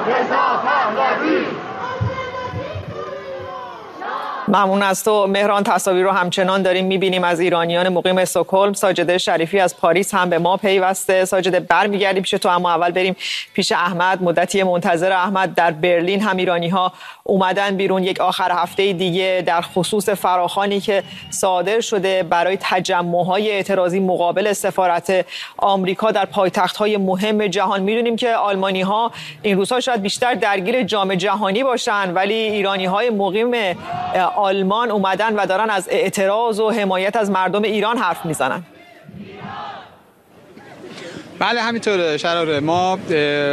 ممنون از تو مهران. تصاویر رو همچنان داریم میبینیم از ایرانیان مقیم استکهلم. ساجده شریفی از پاریس هم به ما پیوسته. ساجده برمیگردیم پیش تو، اما اول بریم پیش احمد. مدتی منتظر احمد. در برلین هم ایرانی ها اومدن بیرون. یک آخر هفته دیگه در خصوص فراخوانی که صادر شده برای تجمع‌های اعتراضی مقابل سفارت آمریکا در پایتخت‌های مهم جهان. میدونیم که آلمانی‌ها این روزها شاید بیشتر درگیر جام جهانی باشن، ولی ایرانی‌های مقیم آلمان اومدن و دارن از اعتراض و حمایت از مردم ایران حرف میزنن. بله همینطوره شراره. ما